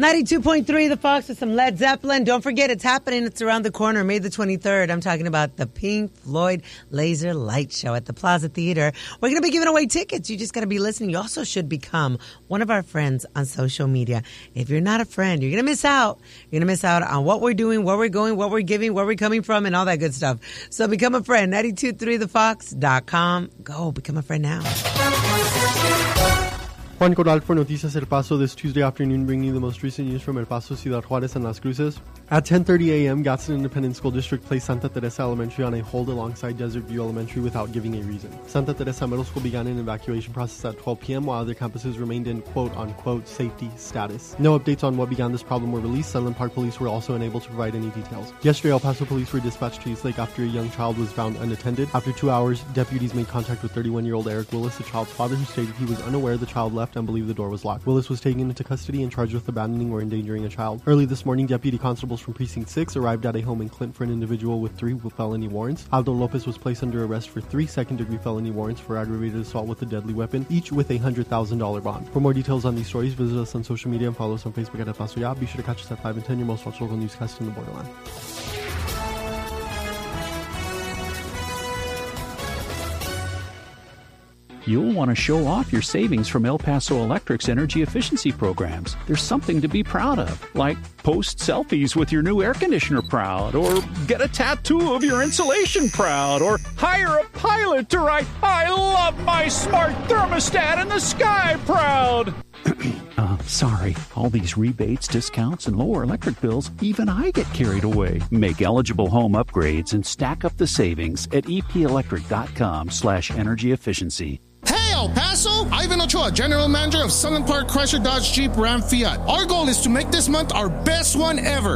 92.3 The Fox with some Led Zeppelin. Don't forget, it's happening. It's around the corner, May the 23rd. I'm talking about the Pink Floyd Laser Light Show at the Plaza Theater. We're going to be giving away tickets. You just got to be listening. You also should become one of our friends on social media. If you're not a friend, you're going to miss out. You're going to miss out on what we're doing, where we're going, what we're giving, where we're coming from, and all that good stuff. So become a friend. 923thefox.com. Go become a friend now. Juan Corral for Noticias El Paso this Tuesday afternoon, bringing you the most recent news from El Paso, Ciudad Juárez, and Las Cruces. At 10:30 a.m., Gadsden Independent School District placed Santa Teresa Elementary on a hold alongside Desert View Elementary without giving a reason. Santa Teresa Middle School began an evacuation process at 12 p.m., while other campuses remained in quote-unquote safety status. No updates on what began this problem were released. Sunland Park Police were also unable to provide any details. Yesterday, El Paso Police were dispatched to East Lake after a young child was found unattended. After 2 hours, deputies made contact with 31-year-old Eric Willis, the child's father, who stated he was unaware the child left and believed the door was locked. Willis was taken into custody and charged with abandoning or endangering a child. Early this morning, deputy constables from Precinct 6 arrived at a home in Clint for an individual with 3 felony warrants. Aldo Lopez was placed under arrest for 3 second-degree felony warrants for aggravated assault with a deadly weapon, each with a $100,000 bond. For more details on these stories, visit us on social media and follow us on Facebook at El Paso Ya. Be sure to catch us at 5 and 10, your most watched local newscast in the borderland. You'll want to show off your savings from El Paso Electric's energy efficiency programs. There's something to be proud of, like post selfies with your new air conditioner proud, or get a tattoo of your insulation proud, or hire a pilot to write, "I love my smart thermostat in the sky" proud. Sorry, all these rebates, discounts, and lower electric bills, even I get carried away. Make eligible home upgrades and stack up the savings at epelectric.com/energy efficiency. Hey, El Paso! Ivan Ochoa, General Manager of Sunland Park Chrysler Dodge Jeep Ram Fiat. Our goal is to make this month our best one ever.